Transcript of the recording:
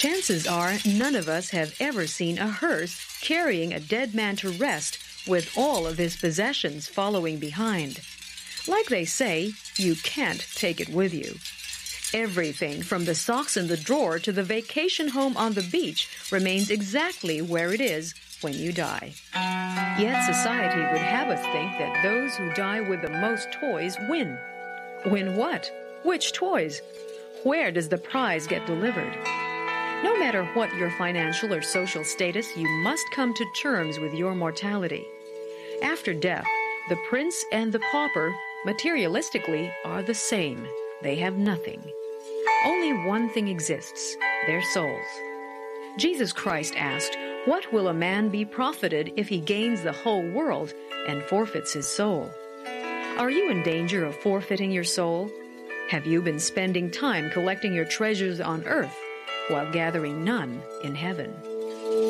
Chances are none of us have ever seen a hearse carrying a dead man to rest with all of his possessions following behind. Like they say, you can't take it with you. Everything from the socks in the drawer to the vacation home on the beach remains exactly where it is when you die. Yet society would have us think that those who die with the most toys win. Win what? Which toys? Where does the prize get delivered? No matter what your financial or social status, you must come to terms with your mortality. After death, the prince and the pauper, materialistically, are the same. They have nothing. Only one thing exists, their souls. Jesus Christ asked, "What will a man be profited if he gains the whole world and forfeits his soul?" Are you in danger of forfeiting your soul? Have you been spending time collecting your treasures on earth while gathering none in heaven?